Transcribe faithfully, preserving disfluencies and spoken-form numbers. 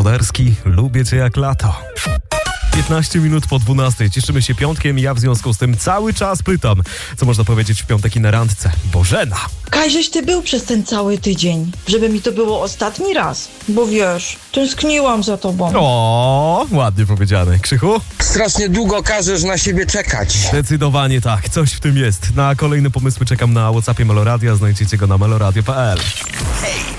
Gospodarski, lubię cię jak lato. piętnaście minut po dwunastej. Cieszymy się piątkiem i ja w związku z tym cały czas pytam, co można powiedzieć w piątek i na randce. Bożena! Kaj, żeś ty był przez ten cały tydzień, żeby mi to było ostatni raz. Bo wiesz, tęskniłam za tobą. O, ładnie powiedziane. Krzychu? Strasznie długo każesz na siebie czekać. Zdecydowanie tak, coś w tym jest. Na kolejne pomysły czekam na WhatsAppie Meloradia, znajdziecie go na meloradio kropka p l. Hej!